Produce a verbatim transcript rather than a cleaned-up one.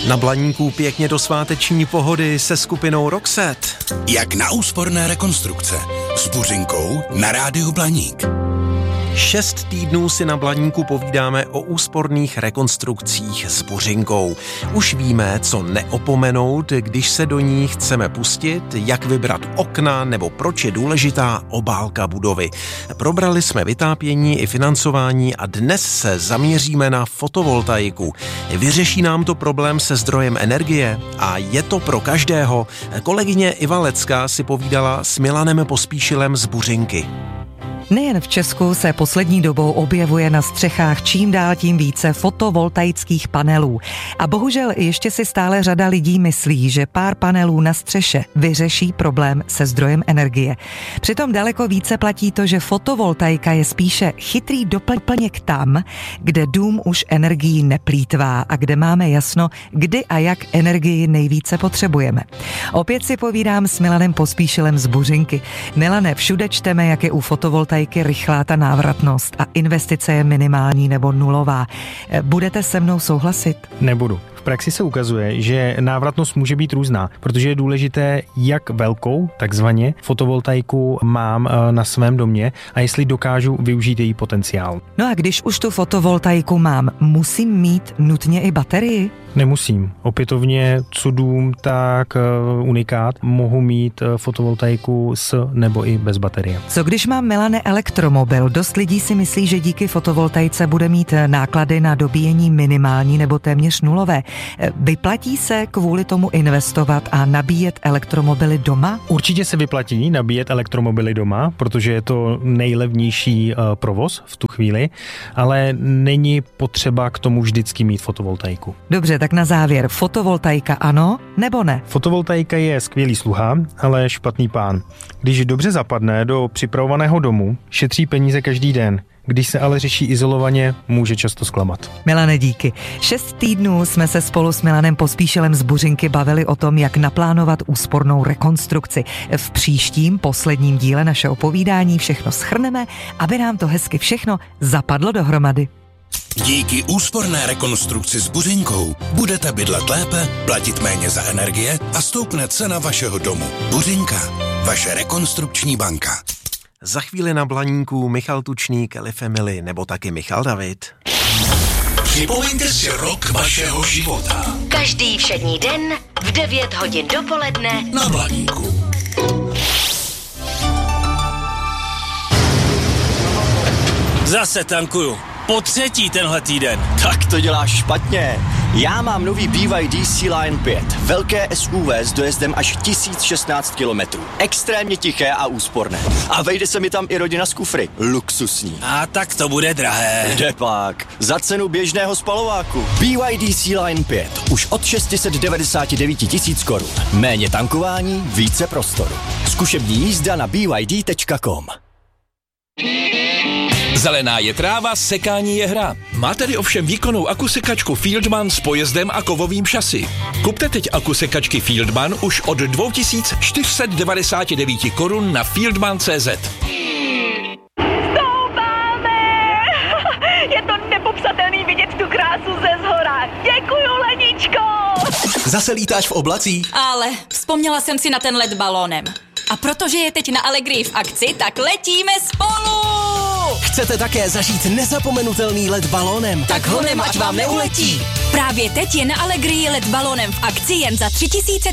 Na Blaníku pěkně do sváteční pohody se skupinou Roxette. Jak na úsporné rekonstrukce s Buřinkou na rádiu Blaník. Šest týdnů si na Blaníku povídáme o úsporných rekonstrukcích s Buřinkou. Už víme, co neopomenout, když se do ní chceme pustit, jak vybrat okna nebo proč je důležitá obálka budovy. Probrali jsme vytápění i financování a dnes se zaměříme na fotovoltaiku. Vyřeší nám to problém se zdrojem energie a je to pro každého. Kolegyně Iva Lecká si povídala s Milanem Pospíšilem z Buřinky. Nejen v Česku se poslední dobou objevuje na střechách čím dál tím více fotovoltaických panelů. A bohužel ještě si stále řada lidí myslí, že pár panelů na střeše vyřeší problém se zdrojem energie. Přitom daleko více platí to, že fotovoltaika je spíše chytrý doplněk tam, kde dům už energií neplýtvá a kde máme jasno, kdy a jak energii nejvíce potřebujeme. Opět si povídám s Milanem Pospíšilem z Buřinky. Milane, všude čteme, jak je u fotovoltaiky rychlá ta návratnost a investice je minimální nebo nulová. Budete se mnou souhlasit? Nebudu. V praxi se ukazuje, že návratnost může být různá, protože je důležité, jak velkou, takzvaně, fotovoltaiku mám na svém domě a jestli dokážu využít její potenciál. No a když už tu fotovoltaiku mám, musím mít nutně i baterii? Nemusím. Opětovně, co dům, tak unikát, mohu mít fotovoltaiku s nebo i bez baterie. Co když mám, Milane, elektromobil? Dost lidí si myslí, že díky fotovoltaice bude mít náklady na dobíjení minimální nebo téměř nulové. Vyplatí se kvůli tomu investovat a nabíjet elektromobily doma? Určitě se vyplatí nabíjet elektromobily doma, protože je to nejlevnější provoz v tu chvíli, ale není potřeba k tomu vždycky mít fotovoltaiku. Dobře, tak na závěr, fotovoltaika ano nebo ne? Fotovoltaika je skvělý sluha, ale špatný pán. Když dobře zapadne do připravovaného domu, šetří peníze každý den. Když se ale řeší izolovaně, může často zklamat. Milane, díky. Šest týdnů jsme se spolu s Milanem Pospíšilem z Buřinky bavili o tom, jak naplánovat úspornou rekonstrukci. V příštím, posledním díle našeho povídání všechno shrneme, aby nám to hezky všechno zapadlo dohromady. Díky úsporné rekonstrukci s Buřinkou budete bydlet lépe, platit méně za energie a stoupne cena vašeho domu. Buřinka, vaše rekonstrukční banka. Za chvíli na Blaníku Michal Tučný, Kelly Family nebo taky Michal David. Připomeňte si rok vašeho života. Každý všední den v devět hodin dopoledne Na Blaníku. Zase tankuju. Po třetí tenhle týden. Tak to děláš špatně. Já mám nový B Y D C-Line pět. Velké S U V s dojezdem až tisíc šestnáct kilometrů. Extrémně tiché a úsporné. A vejde se mi tam i rodina z kufry. Luxusní. A tak to bude drahé. Kde pak? Za cenu běžného spalováku. B Y D C-Line pět. Už od šest set devadesát devět tisíc korun. Méně tankování, více prostoru. Zkušební jízda na b y d tečka com. Zelená je tráva, sekání je hra. Má tedy ovšem výkonnou akusekačku Fieldman s pojezdem a kovovým šasy. Kupte teď akusekačky Fieldman už od dva tisíce čtyři sta devadesát devět korun na fieldman tečka cé zet. Stoupáme! Je to nepopsatelný vidět tu krásu ze zhora. Děkuju, Leničko! Zase lítáš v oblacích? Ale vzpomněla jsem si na ten let balónem. A protože je teď na Allegrii v akci, tak letíme spolu! Chcete také zažít nezapomenutelný let balónem? Tak honem, ať vám neuletí! Právě teď je na Allegrii let balónem v akci jen za tři tisíce